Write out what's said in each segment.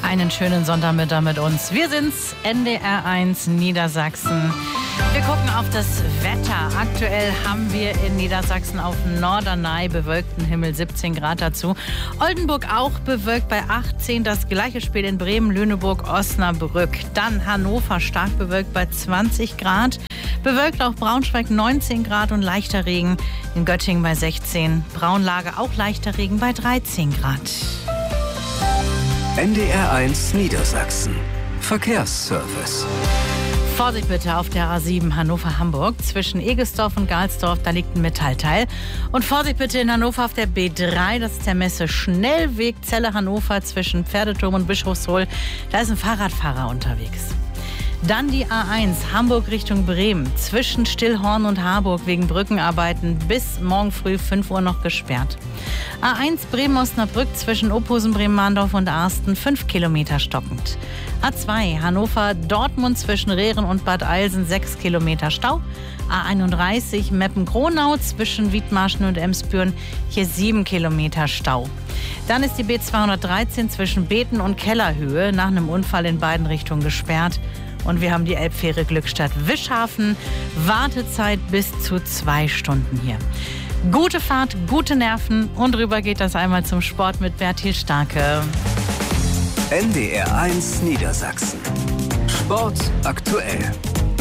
Einen schönen Sonntagmittag mit uns. Wir sind's, NDR1 Niedersachsen. Wir gucken auf das Wetter. Aktuell haben wir in Niedersachsen auf Norderney bewölkten Himmel, 17 Grad dazu. Oldenburg auch bewölkt bei 18. Das gleiche Spiel in Bremen, Lüneburg, Osnabrück. Dann Hannover stark bewölkt bei 20 Grad. Bewölkt auch Braunschweig 19 Grad und leichter Regen in Göttingen bei 16. Braunlage auch leichter Regen bei 13 Grad. NDR1 Niedersachsen. Verkehrsservice. Vorsicht bitte auf der A7 Hannover-Hamburg zwischen Egesdorf und Galsdorf, da liegt ein Metallteil. Und Vorsicht bitte in Hannover auf der B3, das ist der Messe-Schnellweg Celle-Hannover zwischen Pferdeturm und Bischofshohl. Da ist ein Fahrradfahrer unterwegs. Dann die A1 Hamburg Richtung Bremen zwischen Stillhorn und Harburg wegen Brückenarbeiten bis morgen früh 5 Uhr noch gesperrt. A1 Bremen-Osnabrück zwischen Ophusen, Bremen-Mahndorf und Arsten 5 Kilometer stockend. A2 Hannover-Dortmund zwischen Rehren und Bad Eilsen 6 Kilometer Stau. A31 Meppen-Kronau zwischen Wiedmarschen und Emsbüren hier 7 Kilometer Stau. Dann ist die B213 zwischen Beten und Kellerhöhe nach einem Unfall in beiden Richtungen gesperrt. Und wir haben die Elbfähre Glückstadt-Wischhafen. Wartezeit bis zu 2 Stunden hier. Gute Fahrt, gute Nerven und rüber geht das einmal zum Sport mit Bertil Starke. NDR1 Niedersachsen. Sport aktuell.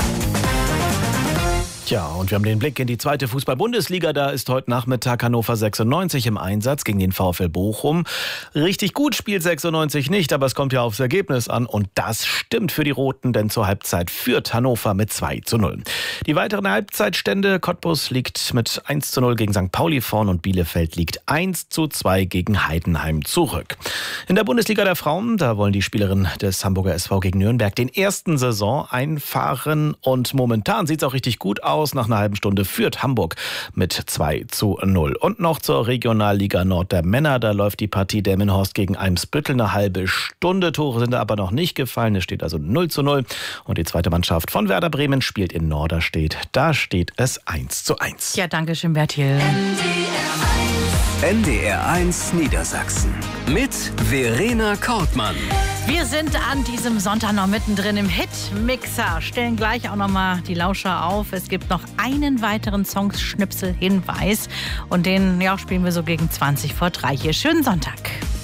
Tja, und wir haben den Blick in die zweite Fußball-Bundesliga. Da ist heute Nachmittag Hannover 96 im Einsatz gegen den VfL Bochum. Richtig gut spielt 96 nicht, aber es kommt ja aufs Ergebnis an. Und das stimmt für die Roten, denn zur Halbzeit führt Hannover mit 2:0. Die weiteren Halbzeitstände: Cottbus liegt mit 1:0 gegen St. Pauli vorn und Bielefeld liegt 1:2 gegen Heidenheim zurück. In der Bundesliga der Frauen, da wollen die Spielerinnen des Hamburger SV gegen Nürnberg den ersten Saison einfahren. Und momentan sieht es auch richtig gut aus. Nach einer halben Stunde führt Hamburg mit 2:0. Und noch zur Regionalliga Nord der Männer. Da läuft die Partie Delmenhorst gegen Eimsbüttel eine halbe Stunde. Tore sind aber noch nicht gefallen. Es steht also 0:0. Und die zweite Mannschaft von Werder Bremen spielt in Norderstedt. Da steht es 1:1. Ja, danke schön, Bertil. NDR1 Niedersachsen. Mit Verena Kortmann. Wir sind an diesem Sonntag noch mittendrin im Hit-Mixer. Stellen gleich auch noch mal die Lauscher auf. Es gibt noch einen weiteren Songschnipsel-Hinweis. Und den spielen wir so gegen 3:20 hier. Schönen Sonntag.